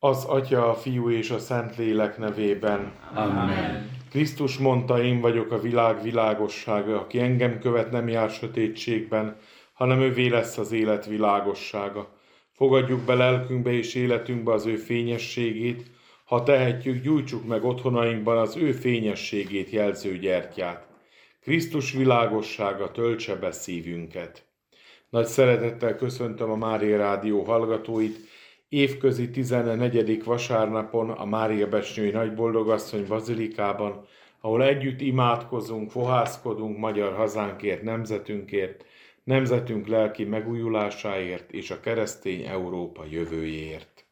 Az Atya, a Fiú és a Szentlélek nevében. Amen. Krisztus mondta, én vagyok a világ világossága, aki engem követ, nem jár sötétségben, hanem ővé lesz az élet világossága. Fogadjuk be lelkünkbe és életünkbe az ő fényességét, ha tehetjük, gyújtsuk meg otthonainkban az ő fényességét jelző gyertyát. Krisztus világossága töltse be szívünket. Nagy szeretettel köszöntöm a Mária Rádió hallgatóit, évközi 14. vasárnapon a Mária Becsnyői Nagyboldogasszony bazilikában, ahol együtt imádkozunk, fohászkodunk magyar hazánkért, nemzetünk lelki megújulásáért és a keresztény Európa jövőjéért.